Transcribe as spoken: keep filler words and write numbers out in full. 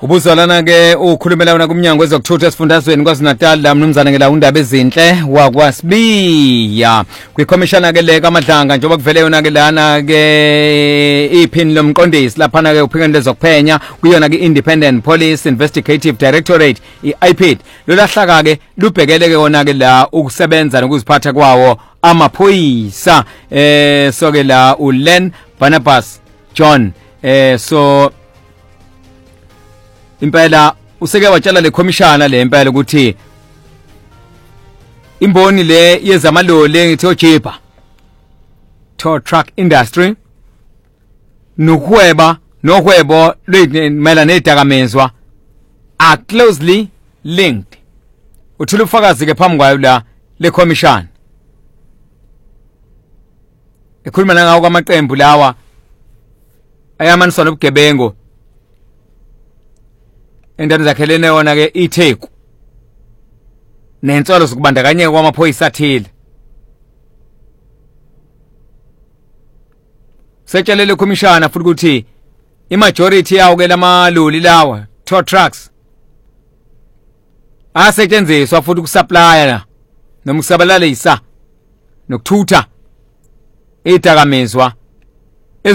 Ubuzalana ke ukhulumela wona kumnyango wezokuthutha esifundazweni kwaZulu-Natal la mnumzana ngela undaba ezinhle wakwaSibiya kwikhomishana ke le kaMadlanga njengoba kuvele yona ke lana ke iphini lomqondisi lapha na ke uphikeni lezokuphenya kuyona ke Independent Police Investigative Directorate i-I P I D lolahlaka ke lubhekele ke wona ke la ukusebenza nokuziphatha kwawo amaphoyisa eh so ke la uLen Barnabas John eh so impela useke watshela le commissioner le impela ukuthi imboni le yezamaloli ngithi ojipa tow truck industry nokuhweba nohwebo lwemela nedakamezwa are closely linked uthula ufakazi ke phambi kwayo la le commission ekhuluma ngawo kwamaqembu lawa ayamaniswa nobugebengu endaba zakhelene yona ke iTheku nensolo zokubandakanyeka kwamaphoyisa athile setshelele commissioner futhi ukuthi imajority yawo ke lamaloli lawa tow trucks asetshenziswa futhi ukusupplya noma ukusabalalisa nokuthutha idakamizwa